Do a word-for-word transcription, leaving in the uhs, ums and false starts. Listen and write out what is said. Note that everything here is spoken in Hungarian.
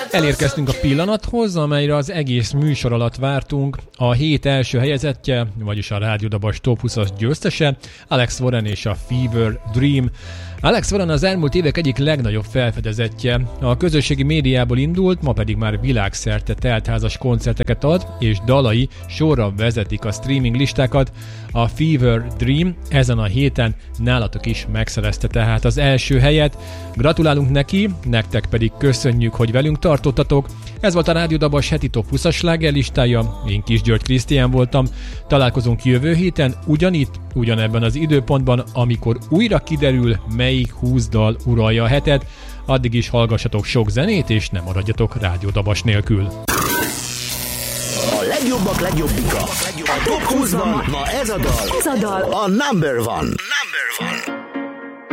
Elérkeztünk a pillanathoz, amelyre az egész műsor alatt vártunk. A hét első helyezettje, vagyis a Rádió Dabas Top húszas győztese, Alex Warren és a Fever Dream. Alex Warren az elmúlt évek egyik legnagyobb felfedezettje. A közösségi médiából indult, ma pedig már világszerte teltházas koncerteket ad, és dalai sorra vezetik a streaming listákat. A Fever Dream ezen a héten nálatok is megszerezte tehát az első helyet. Gratulálunk neki, nektek pedig köszönjük, hogy velünk tartottatok. Ez volt a Rádió Dabas heti Top húszas slágerlistája, én Kis György Krisztián voltam. Találkozunk jövő héten, ugyanitt, ugyanebben az időpontban, amikor újra kiderül, melyik húsz dal uralja a hetet. Addig is hallgassatok sok zenét, és ne maradjatok Rádió Dabas nélkül. A legjobbak legjobbika. A Top húszban ma ez a dal. Ez a dal. A number one. Number one.